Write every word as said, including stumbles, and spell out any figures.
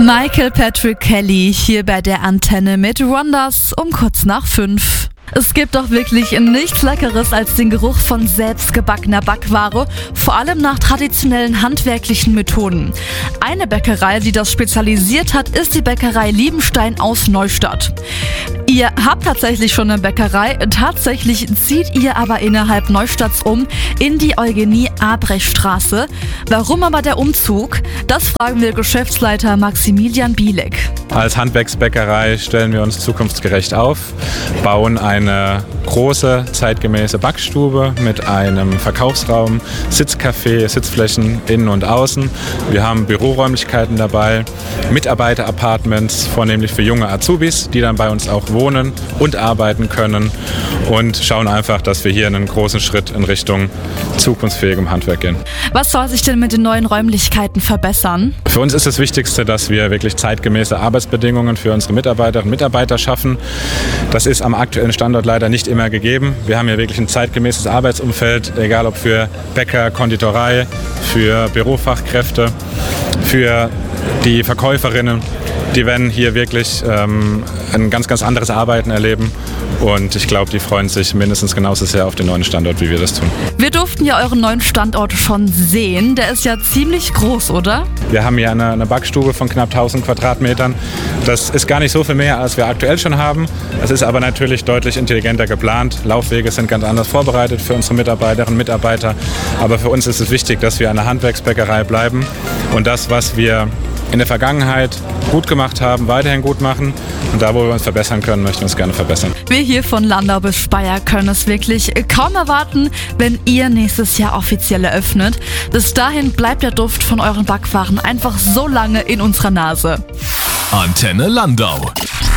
Michael Patrick Kelly hier bei der Antenne mit Wonders um kurz nach fünf. Es gibt doch wirklich nichts Leckeres als den Geruch von selbstgebackener Backware, vor allem nach traditionellen handwerklichen Methoden. Eine Bäckerei, die das spezialisiert hat, ist die Bäckerei Liebenstein aus Neustadt. Ihr habt tatsächlich schon eine Bäckerei, tatsächlich zieht ihr aber innerhalb Neustadts um in die Eugenie-Abrecht-Straße. Warum aber der Umzug? Das fragen wir Geschäftsleiter Maximilian Bielek. Als Handwerksbäckerei stellen wir uns zukunftsgerecht auf, bauen eine große, zeitgemäße Backstube mit einem Verkaufsraum, Sitzcafé, Sitzflächen innen und außen. Wir haben Büroräumlichkeiten dabei, Mitarbeiter-Apartments, vornehmlich für junge Azubis, die dann bei uns auch wohnen und arbeiten können, und schauen einfach, dass wir hier einen großen Schritt in Richtung zukunftsfähigem Handwerk gehen. Was soll sich denn mit den neuen Räumlichkeiten verbessern? Für uns ist das Wichtigste, dass wir wirklich zeitgemäße Arbeitsbedingungen für unsere Mitarbeiterinnen und Mitarbeiter schaffen. Das ist am aktuellen Standort leider nicht immer gegeben. Wir haben hier wirklich ein zeitgemäßes Arbeitsumfeld, egal ob für Bäcker, Konditorei, für Bürofachkräfte, für die Verkäuferinnen. Die werden hier wirklich ähm, ein ganz, ganz anderes Arbeiten erleben. Und ich glaube, die freuen sich mindestens genauso sehr auf den neuen Standort, wie wir das tun. Wir durften ja euren neuen Standort schon sehen. Der ist ja ziemlich groß, oder? Wir haben hier eine, eine Backstube von knapp tausend Quadratmetern. Das ist gar nicht so viel mehr, als wir aktuell schon haben. Es ist aber natürlich deutlich intelligenter geplant. Laufwege sind ganz anders vorbereitet für unsere Mitarbeiterinnen und Mitarbeiter. Aber für uns ist es wichtig, dass wir eine Handwerksbäckerei bleiben und das, was wir in der Vergangenheit gut gemacht haben, weiterhin gut machen. Und da, wo wir uns verbessern können, möchten wir uns gerne verbessern. Wir hier von Landau bis Speyer können es wirklich kaum erwarten, wenn ihr nächstes Jahr offiziell eröffnet. Bis dahin bleibt der Duft von euren Backwaren einfach so lange in unserer Nase. Antenne Landau.